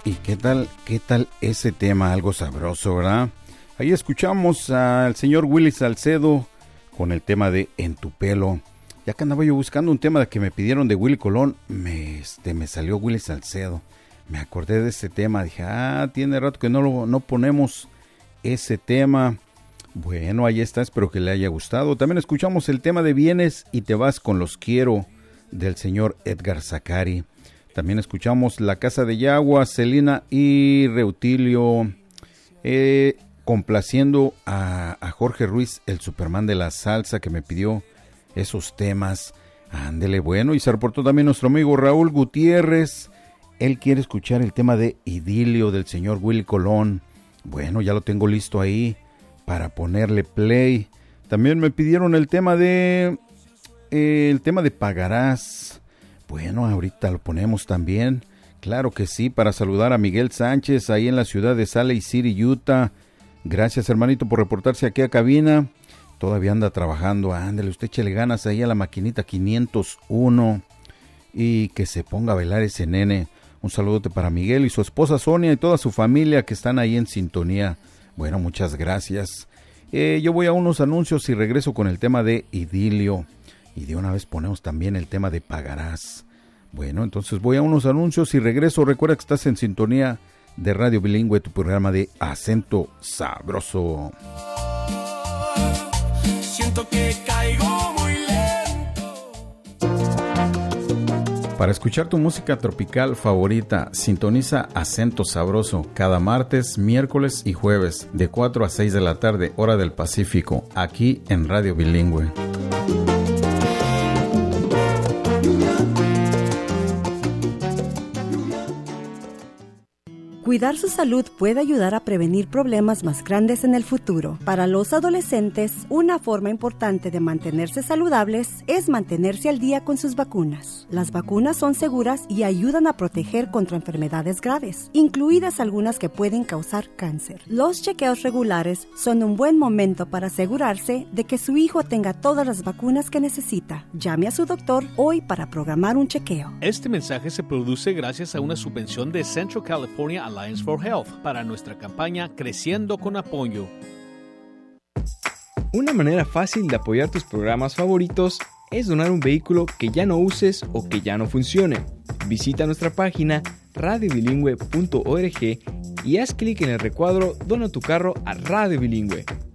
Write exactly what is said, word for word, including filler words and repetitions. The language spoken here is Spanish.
¿Y qué tal, qué tal ese tema? Algo sabroso, ¿verdad? Ahí escuchamos al señor Willy Salcedo con el tema de En tu pelo. Ya que andaba yo buscando un tema que me pidieron de Willy Colón, me, este, me salió Willy Salcedo. Me acordé de ese tema, dije, ah, tiene rato que no, lo, no ponemos ese tema. Bueno, ahí está, espero que le haya gustado. También escuchamos el tema de Vienes y te vas con los quiero, del señor Edgar Zacari. También escuchamos La Casa de Yagua, Celina y Reutilio, eh, complaciendo a, a Jorge Ruiz, el Superman de la salsa, que me pidió esos temas. Ándele, bueno, y se reportó también nuestro amigo Raúl Gutiérrez. Él quiere escuchar el tema de Idilio del señor Willy Colón. Bueno, ya lo tengo listo ahí para ponerle play. También me pidieron el tema de eh, el tema de Pagarás. Bueno, ahorita lo ponemos también. Claro que sí, para saludar a Miguel Sánchez ahí en la ciudad de Salt Lake City, Utah. Gracias, hermanito, por reportarse aquí a cabina. Todavía anda trabajando. Ándale, usted échele ganas ahí a la maquinita quinientos uno y que se ponga a bailar ese nene. Un saludote para Miguel y su esposa Sonia y toda su familia que están ahí en sintonía. Bueno, muchas gracias. Eh, yo voy a unos anuncios y regreso con el tema de Idilio. Y de una vez ponemos también el tema de Pagarás. Bueno, entonces voy a unos anuncios y regreso. Recuerda que estás en sintonía de Radio Bilingüe, tu programa de acento sabroso. Siento que caigo muy lento. Para escuchar tu música tropical favorita, sintoniza Acento Sabroso cada martes, miércoles y jueves de cuatro a seis de la tarde, hora del Pacífico, aquí en Radio Bilingüe. Cuidar su salud puede ayudar a prevenir problemas más grandes en el futuro. Para los adolescentes, una forma importante de mantenerse saludables es mantenerse al día con sus vacunas. Las vacunas son seguras y ayudan a proteger contra enfermedades graves, incluidas algunas que pueden causar cáncer. Los chequeos regulares son un buen momento para asegurarse de que su hijo tenga todas las vacunas que necesita. Llame a su doctor hoy para programar un chequeo. Este mensaje se produce gracias a una subvención de Central California Alliance for Health para nuestra campaña Creciendo con Apoyo. Una manera fácil de apoyar tus programas favoritos es donar un vehículo que ya no uses o que ya no funcione. Visita nuestra página radio bilingüe punto org y haz clic en el recuadro Dona tu carro a Radio Bilingüe.